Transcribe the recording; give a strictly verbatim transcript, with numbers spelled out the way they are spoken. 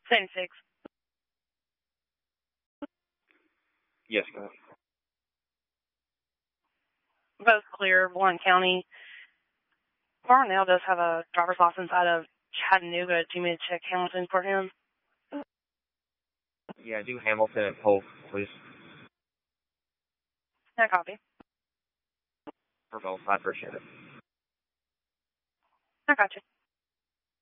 seventy-six. Yes, go ahead. Both clear, Blount County. Varnell does have a driver's license out of Chattanooga. Do you mean to check Hamilton for him? Yeah, do Hamilton and Polk, please. No copy. For both, I appreciate it. I got you.